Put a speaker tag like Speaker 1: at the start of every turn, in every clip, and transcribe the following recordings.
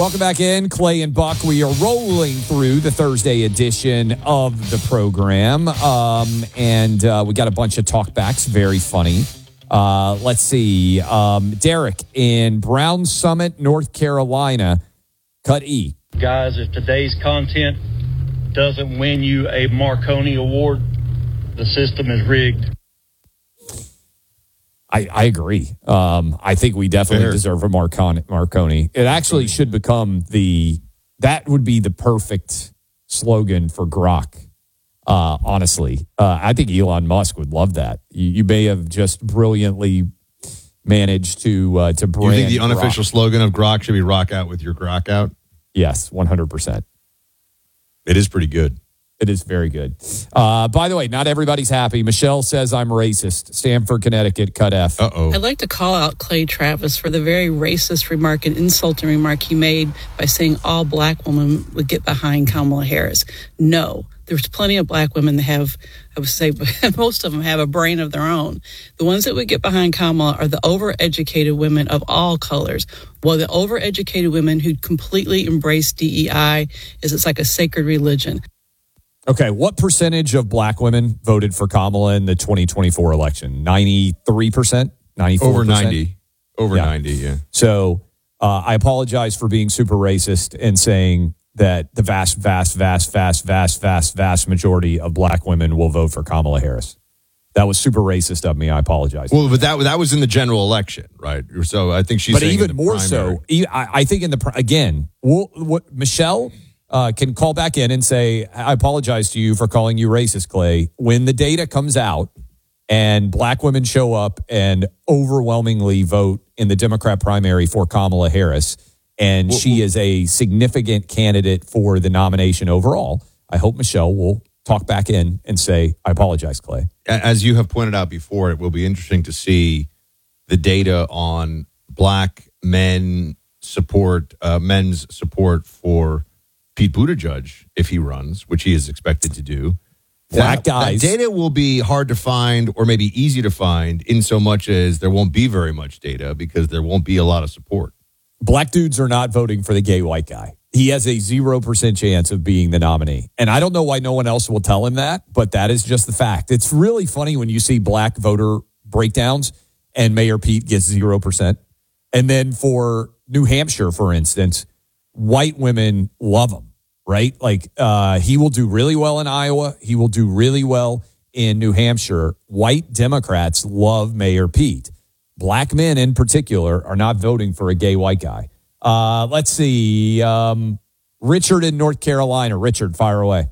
Speaker 1: Welcome back in, Clay and Buck. We are rolling through the Thursday edition of the program, and we got a bunch of talkbacks. Very funny. Let's see. Derek in Brown Summit, North Carolina. Cut E.
Speaker 2: Guys, if today's content doesn't win you a Marconi Award, the system is rigged.
Speaker 1: I agree. I think we definitely deserve a Marconi. It actually should become that would be the perfect slogan for Grok. Honestly, I think Elon Musk would love that. You may have just brilliantly managed to brand.
Speaker 3: You think the unofficial
Speaker 1: Grok.
Speaker 3: slogan of Grok should be "Rock out with your Grok out"?
Speaker 1: Yes, 100%.
Speaker 3: It is pretty good.
Speaker 1: It is very good. By the way, not everybody's happy. Michelle says I'm racist. Stamford, Connecticut, cut F.
Speaker 3: Uh-oh.
Speaker 4: I'd like to call out Clay Travis for the very racist remark and insulting remark he made by saying all black women would get behind Kamala Harris. No, there's plenty of black women that have, I would say, most of them have a brain of their own. The ones that would get behind Kamala are the overeducated women of all colors. Well, the overeducated women who completely embrace DEI it's like a sacred religion.
Speaker 1: Okay, what percentage of black women voted for Kamala in the 2024 election? 93%? 94%?
Speaker 3: Over 90. Over 90, yeah.
Speaker 1: So I apologize for being super racist and saying that the vast majority of black women will vote for Kamala Harris. That was super racist of me. I apologize.
Speaker 3: Well, but that was in the general election, right? So I think she's saying
Speaker 1: even
Speaker 3: in the
Speaker 1: more
Speaker 3: primary.
Speaker 1: so, I think in the, again, what Michelle can call back in and say, I apologize to you for calling you racist, Clay. When the data comes out and black women show up and overwhelmingly vote in the Democrat primary for Kamala Harris, and she is a significant candidate for the nomination overall, I hope Michelle will talk back in and say, I apologize, Clay.
Speaker 3: As you have pointed out before, it will be interesting to see the data on black men's support for Pete Buttigieg if he runs, which he is expected to do.
Speaker 1: Black guys.
Speaker 3: That data will be hard to find or maybe easy to find in so much as there won't be very much data because there won't be a lot of support.
Speaker 1: Black dudes are not voting for the gay white guy. He has a 0% chance of being the nominee. And I don't know why no one else will tell him that, but that is just the fact. It's really funny when you see black voter breakdowns and Mayor Pete gets 0%. And then for New Hampshire, for instance, white women love him, right? Like he will do really well in Iowa. He will do really well in New Hampshire. White Democrats love Mayor Pete. Black men in particular are not voting for a gay white guy. Let's see. Richard in North Carolina. Richard, fire away.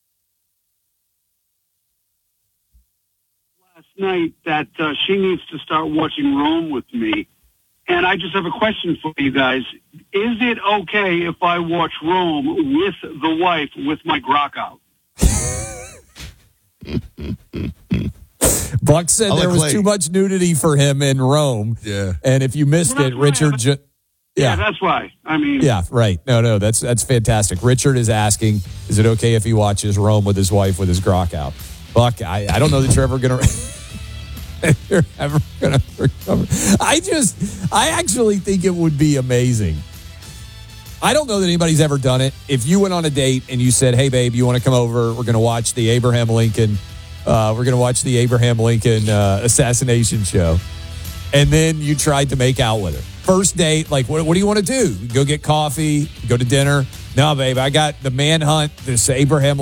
Speaker 5: Last night that she needs to start watching Rome with me. And I just have a question for you guys. Is it okay if I watch Rome with the wife with my Grok out?
Speaker 1: Buck said there was too much nudity for him in Rome.
Speaker 3: Yeah.
Speaker 1: And if you missed it, Richard...
Speaker 5: Yeah, that's why. I mean...
Speaker 1: Yeah, right. No, that's fantastic. Richard is asking, is it okay if he watches Rome with his wife with his Grok out? Buck, I don't know that you're ever going to... You're ever going to recover. I actually think it would be amazing. I don't know that anybody's ever done it. If you went on a date and you said, hey, babe, you want to come over? We're going to watch the Abraham Lincoln assassination show. And then you tried to make out with her. First date, like, what do you want to do? Go get coffee? Go to dinner? No, babe, I got the manhunt, this Abraham